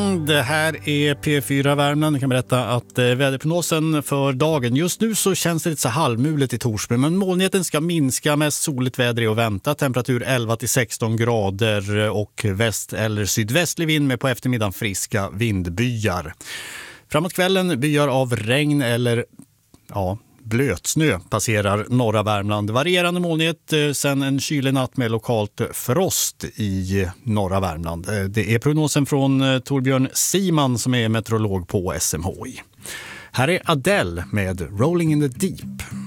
Det här är P4 Värmland. Jag kan berätta att väderprognosen för dagen. Just nu så känns det lite så halvmulet i Torsby, men molnigheten ska minska, mest soligt väder är att vänta. Temperatur 11-16 grader och väst- eller sydvästlig vind med på eftermiddagen friska vindbyar. Framåt kvällen byar av regn eller blötsnö passerar norra Värmland. Varierande molnighet, sen en kylig natt med lokalt frost i norra Värmland. Det är prognosen från Torbjörn Siman som är meteorolog på SMHI. Här är Adele med Rolling in the Deep.